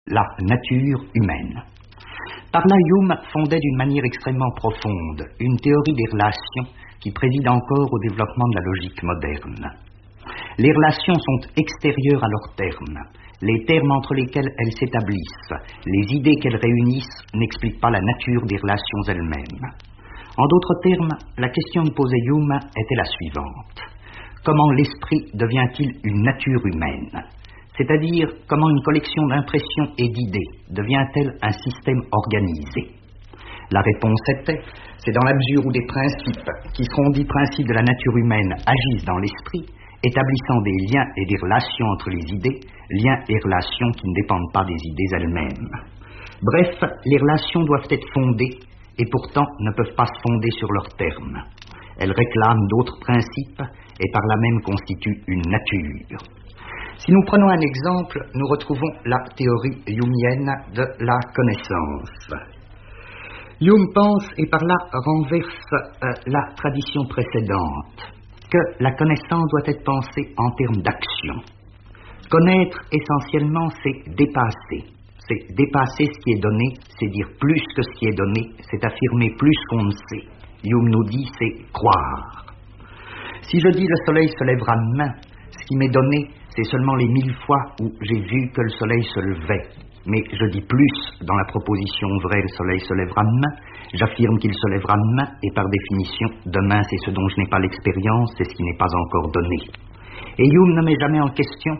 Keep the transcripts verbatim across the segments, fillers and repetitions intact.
la nature humaine. Par là, Hume fondait d'une manière extrêmement profonde une théorie des relations qui préside encore au développement de la logique moderne. Les relations sont extérieures à leurs termes. Les termes entre lesquels elles s'établissent, les idées qu'elles réunissent n'expliquent pas la nature des relations elles-mêmes. En d'autres termes, la question que posait Hume était la suivante. Comment l'esprit devient-il une nature humaine ? C'est-à-dire, comment une collection d'impressions et d'idées devient-elle un système organisé ? La réponse était, c'est dans la mesure où des principes, qui seront dits principes de la nature humaine, agissent dans l'esprit, établissant des liens et des relations entre les idées, liens et relations qui ne dépendent pas des idées elles-mêmes. Bref, les relations doivent être fondées, et pourtant ne peuvent pas se fonder sur leurs termes. Elles réclament d'autres principes, et par là même constituent une nature. Si nous prenons un exemple, nous retrouvons la théorie humienne de la connaissance. Hume pense, et par là renverse euh, la tradition précédente, que la connaissance doit être pensée en termes d'action. Connaître, essentiellement, c'est dépasser. C'est dépasser ce qui est donné, c'est dire plus que ce qui est donné, c'est affirmer plus qu'on ne sait. Hume nous dit, c'est croire. Si je dis le soleil se lèvera demain, ce qui m'est donné, c'est seulement les mille fois où j'ai vu que le soleil se levait. Mais je dis plus dans la proposition vraie, le soleil se lèvera demain, j'affirme qu'il se lèvera demain, et par définition, demain c'est ce dont je n'ai pas l'expérience, c'est ce qui n'est pas encore donné. Et Hume ne met jamais en question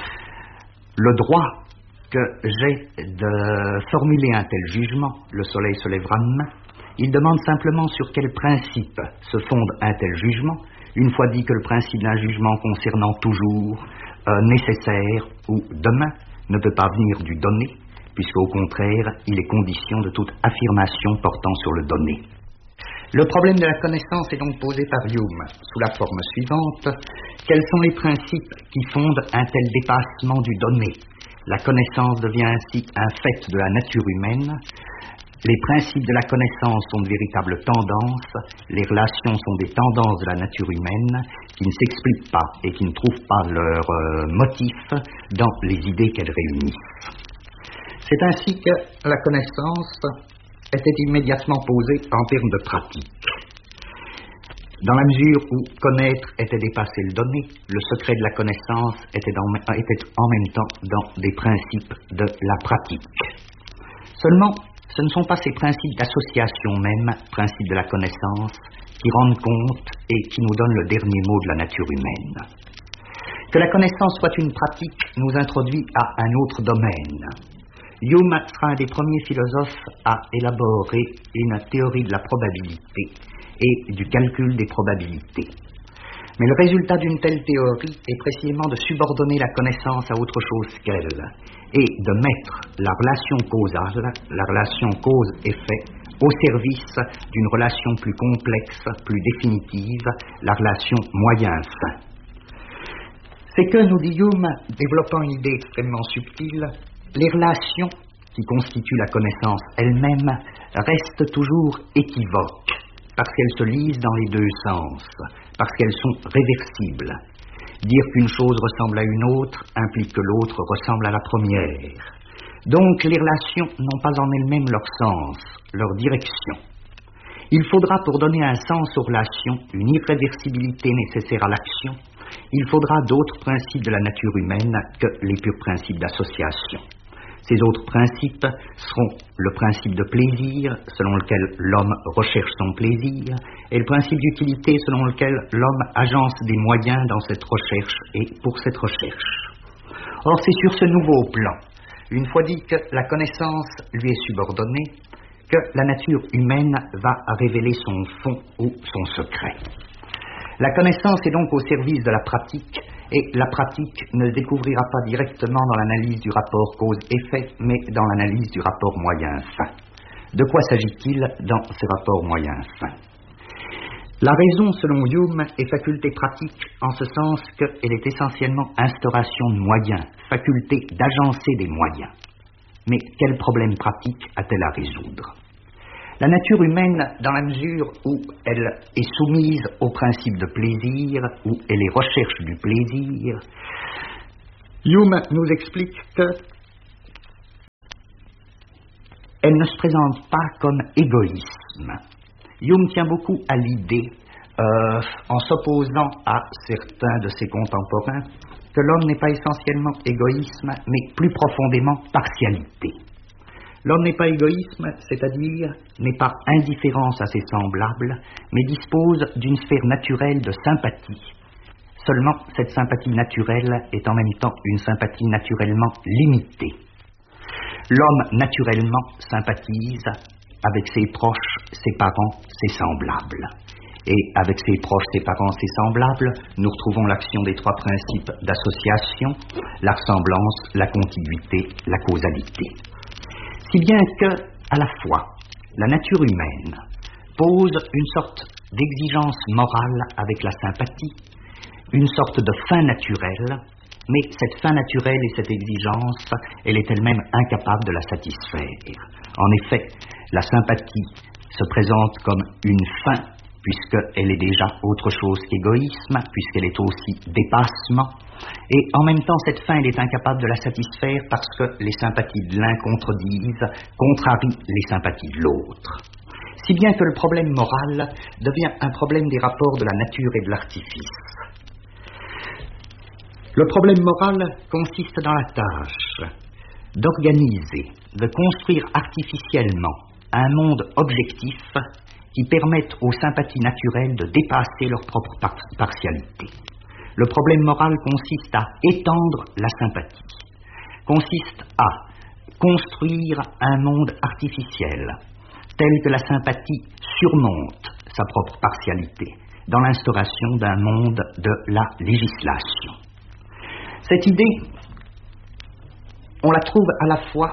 le droit que j'ai de formuler un tel jugement, le soleil se lèvera demain. Il demande simplement sur quel principe se fonde un tel jugement, une fois dit que le principe d'un jugement concernant toujours, euh, nécessaire ou demain, ne peut pas venir du donné, puisqu'au contraire, il est condition de toute affirmation portant sur le donné. Le problème de la connaissance est donc posé par Hume sous la forme suivante. Quels sont les principes qui fondent un tel dépassement du donné ? La connaissance devient ainsi un fait de la nature humaine. Les principes de la connaissance sont de véritables tendances. Les relations sont des tendances de la nature humaine qui ne s'expliquent pas et qui ne trouvent pas leur euh, motif dans les idées qu'elles réunissent. C'est ainsi que la connaissance était immédiatement posée en termes de pratique. Dans la mesure où connaître était dépasser le donné, le secret de la connaissance était, dans, était en même temps dans des principes de la pratique. Seulement, ce ne sont pas ces principes d'association même, principes de la connaissance, qui rendent compte et qui nous donnent le dernier mot de la nature humaine. Que la connaissance soit une pratique nous introduit à un autre domaine. Hume sera un des premiers philosophes à élaborer une théorie de la probabilité et du calcul des probabilités. Mais le résultat d'une telle théorie est précisément de subordonner la connaissance à autre chose qu'elle et de mettre la relation causale, la relation cause-effet, au service d'une relation plus complexe, plus définitive, la relation moyen-fin. C'est que, nous dit Hume, développant une idée extrêmement subtile, les relations qui constituent la connaissance elle-même restent toujours équivoques, parce qu'elles se lisent dans les deux sens, parce qu'elles sont réversibles. Dire qu'une chose ressemble à une autre implique que l'autre ressemble à la première. Donc les relations n'ont pas en elles-mêmes leur sens, leur direction. Il faudra, pour donner un sens aux relations, une irréversibilité nécessaire à l'action. Il faudra d'autres principes de la nature humaine que les purs principes d'association. Ces autres principes seront le principe de plaisir, selon lequel l'homme recherche son plaisir, et le principe d'utilité, selon lequel l'homme agence des moyens dans cette recherche et pour cette recherche. Or, c'est sur ce nouveau plan, une fois dit que la connaissance lui est subordonnée, que la nature humaine va révéler son fond ou son secret. La connaissance est donc au service de la pratique, et la pratique ne le découvrira pas directement dans l'analyse du rapport cause-effet, mais dans l'analyse du rapport moyen-fin. De quoi s'agit-il dans ce rapport moyen-fin ? La raison, selon Hume, est faculté pratique en ce sens qu'elle est essentiellement instauration de moyens, faculté d'agencer des moyens. Mais quel problème pratique a-t-elle à résoudre ? La nature humaine, dans la mesure où elle est soumise au principe de plaisir, où elle est recherche du plaisir, Hume nous explique que elle ne se présente pas comme égoïsme. Hume tient beaucoup à l'idée, euh, en s'opposant à certains de ses contemporains, que l'homme n'est pas essentiellement égoïsme, mais plus profondément partialité. L'homme n'est pas égoïsme, c'est-à-dire n'est pas indifférence à ses semblables, mais dispose d'une sphère naturelle de sympathie. Seulement, cette sympathie naturelle est en même temps une sympathie naturellement limitée. L'homme naturellement sympathise avec ses proches, ses parents, ses semblables. Et avec ses proches, ses parents, ses semblables, nous retrouvons l'action des trois principes d'association, la ressemblance, la contiguïté, la causalité. Si bien que, à la fois, la nature humaine pose une sorte d'exigence morale avec la sympathie, une sorte de fin naturelle, mais cette fin naturelle et cette exigence, elle est elle-même incapable de la satisfaire. En effet, la sympathie se présente comme une fin, puisqu'elle est déjà autre chose qu'égoïsme, puisqu'elle est aussi dépassement, et en même temps cette fin elle est incapable de la satisfaire parce que les sympathies de l'un contredisent, contrarient les sympathies de l'autre. Si bien que le problème moral devient un problème des rapports de la nature et de l'artifice. Le problème moral consiste dans la tâche d'organiser, de construire artificiellement un monde objectif qui permettent aux sympathies naturelles de dépasser leur propre par- partialité. Le problème moral consiste à étendre la sympathie, consiste à construire un monde artificiel, tel que la sympathie surmonte sa propre partialité, dans l'instauration d'un monde de la législation. Cette idée, on la trouve à la fois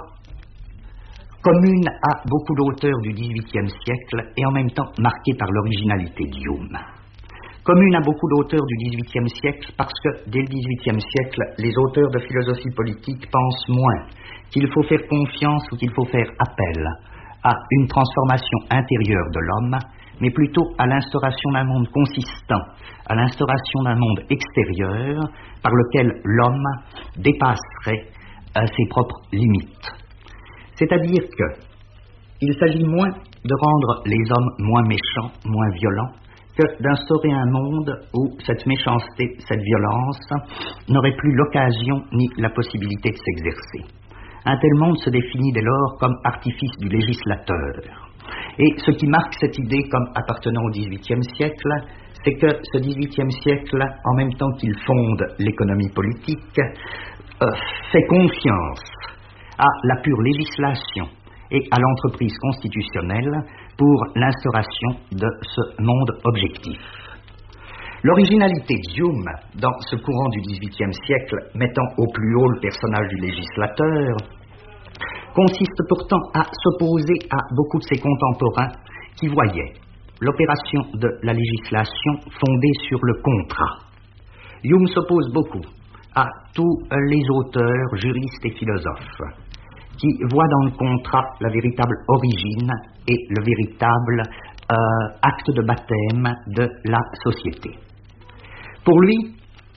commune à beaucoup d'auteurs du dix-huitième siècle et en même temps marquée par l'originalité d'Hume. Commune à beaucoup d'auteurs du dix-huitième siècle parce que dès le dix-huitième siècle, les auteurs de philosophie politique pensent moins qu'il faut faire confiance ou qu'il faut faire appel à une transformation intérieure de l'homme, mais plutôt à l'instauration d'un monde consistant, à l'instauration d'un monde extérieur par lequel l'homme dépasserait euh, ses propres limites. C'est-à-dire qu'il s'agit moins de rendre les hommes moins méchants, moins violents, que d'instaurer un monde où cette méchanceté, cette violence n'aurait plus l'occasion ni la possibilité de s'exercer. Un tel monde se définit dès lors comme artifice du législateur. Et ce qui marque cette idée comme appartenant au dix-huitième siècle, c'est que ce dix-huitième siècle, en même temps qu'il fonde l'économie politique, euh, fait confiance à la pure législation et à l'entreprise constitutionnelle pour l'instauration de ce monde objectif. L'originalité d'Hume, dans ce courant du dix-huitième siècle, mettant au plus haut le personnage du législateur, consiste pourtant à s'opposer à beaucoup de ses contemporains qui voyaient l'opération de la législation fondée sur le contrat. Hume s'oppose beaucoup à tous les auteurs, juristes et philosophes qui voient dans le contrat la véritable origine et le véritable euh, acte de baptême de la société. Pour lui,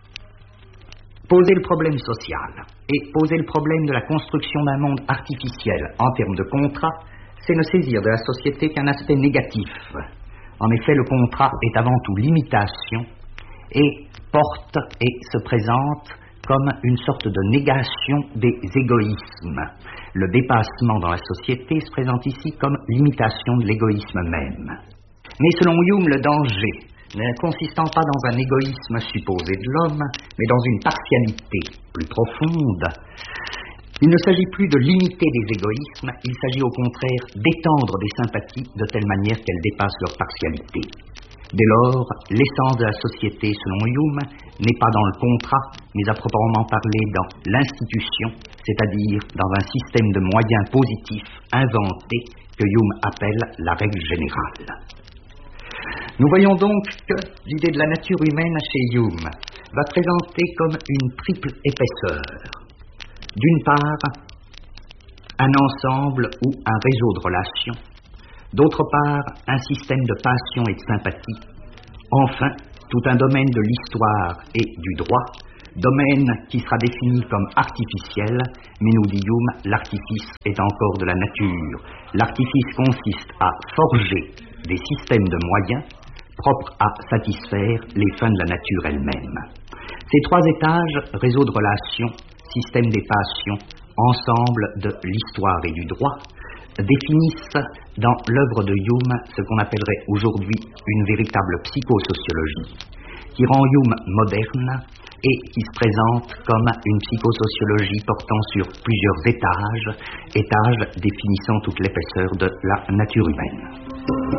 poser le problème social et poser le problème de la construction d'un monde artificiel en termes de contrat, c'est ne saisir de la société qu'un aspect négatif. En effet, le contrat est avant tout l'imitation et porte et se présente comme une sorte de négation des égoïsmes. Le dépassement dans la société se présente ici comme l'imitation de l'égoïsme même. Mais selon Hume, le danger ne consistant pas dans un égoïsme supposé de l'homme, mais dans une partialité plus profonde, il ne s'agit plus de limiter des égoïsmes, il s'agit au contraire d'étendre des sympathies de telle manière qu'elles dépassent leur partialité. Dès lors, l'essence de la société, selon Hume, n'est pas dans le contrat, mais à proprement parler dans l'institution, c'est-à-dire dans un système de moyens positifs inventés que Hume appelle la règle générale. Nous voyons donc que l'idée de la nature humaine chez Hume va présenter comme une triple épaisseur. D'une part, un ensemble ou un réseau de relations. D'autre part, un système de passion et de sympathie. Enfin, tout un domaine de l'histoire et du droit, domaine qui sera défini comme artificiel, mais nous dit Hume, l'artifice est encore de la nature. L'artifice consiste à forger des systèmes de moyens propres à satisfaire les fins de la nature elle-même. Ces trois étages, réseau de relations, système des passions, ensemble de l'histoire et du droit, définissent dans l'œuvre de Hume ce qu'on appellerait aujourd'hui une véritable psychosociologie, qui rend Hume moderne et qui se présente comme une psychosociologie portant sur plusieurs étages, étages définissant toute l'épaisseur de la nature humaine.